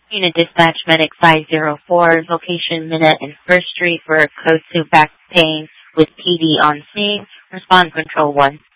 Unit Dispatch Medic 504, location Minute and First Street for code 2 back pain with PD on scene. Respond Control 1.